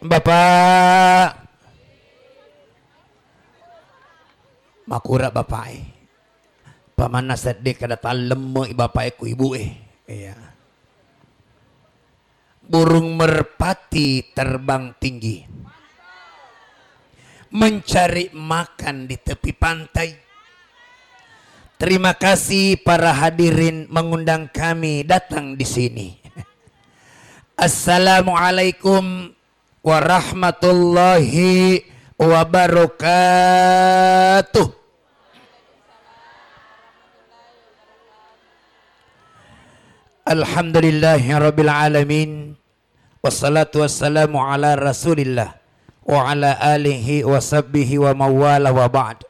Bapak makura bapak pamana sedek kada talem bapak ku ibu iya. Burung merpati terbang tinggi mencari makan di tepi pantai. Terima kasih para hadirin mengundang kami datang di sini. Assalamualaikum warahmatullahi wabarakatuh. Alhamdulillahirabbil alamin. Wassalatu wassalamu ala Rasulillah wa ala alihi wa sahbihi wa mawala wa ba'd.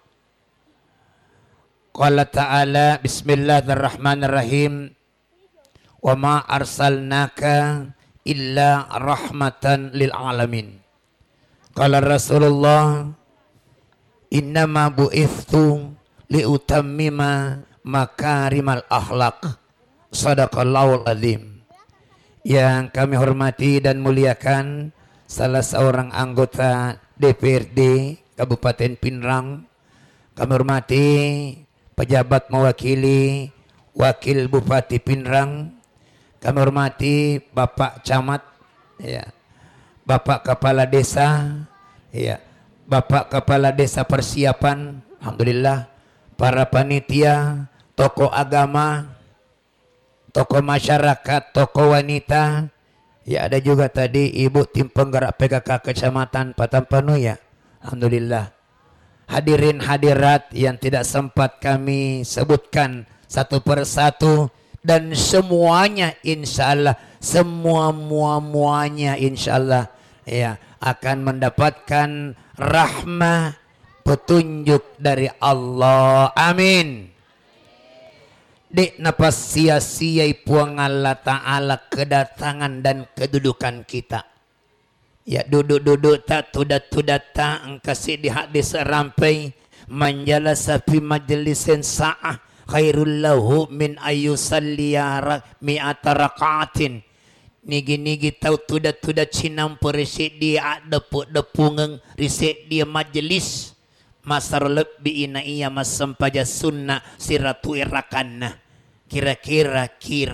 Qala ta'ala bismillahirrahmanirrahim. Wa ma arsalnaka illa rahmatan lil alamin. Qala Rasulullah innama bu'ithtu liutammima makarimal akhlaq. Sadaqallahul azim. Yang kami hormati dan muliakan salah seorang anggota DPRD Kabupaten Pinrang. Kami hormati pejabat mewakili Wakil Bupati Pinrang. Kami hormati Bapak Camat, ya, Bapak Kepala Desa, ya, Bapak Kepala Desa Persiapan, alhamdulillah, para panitia, tokoh agama, tokoh masyarakat, tokoh wanita, ya ada juga tadi Ibu tim penggerak PKK Kecamatan Patampanu ya, alhamdulillah. Hadirin hadirat yang tidak sempat kami sebutkan satu persatu. Dan semuanya insya Allah, semuanya insya Allah ya, akan mendapatkan rahmah petunjuk dari Allah. Amin. Dek napas sia-siai puang Allah Ta'ala kedatangan dan kedudukan kita. Ya duduk-duduk tak tudat-tudat tak engkasi di hadis rampai manjala sapi majlisin sa'ah khairul lahu min ayusalliyara mi'ata raka'atin. Nigi-nigi tau tudat-tudat cinam perisik dia depung risik dia majlis masar lebih ina iya masampaja sunnah siratu irakanna. Kira-kira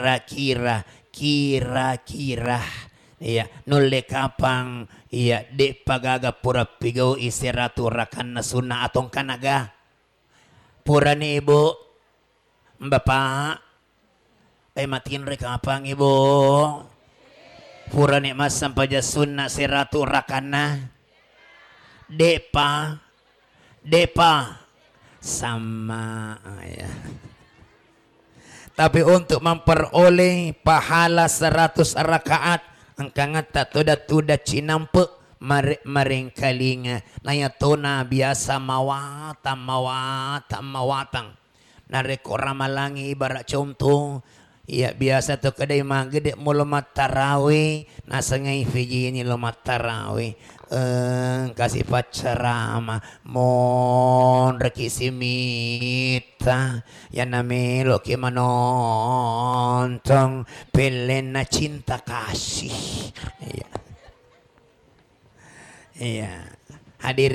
iya nulle kapang iya dek pagaga pura pigau isiratu rakanna sunnah atong kanaga pura ni ibu. Bapak, matiin reka apang ibu. Pura nik mas sampaja sunnah siratu rakana. Depa sama ya. Tapi untuk memperoleh pahala 100 rakaat engkangat tak tuda cinampe maring kalinga nayatona biasa mawatang. Nareko ramalangi ibarat contoh ya biasa tuh kedai magede mau lomat tarawih nasengai fiji ini lomat tarawih kasih pacarama mon rekisimita ya namelo ki manontong pelena cinta kasih iya hadir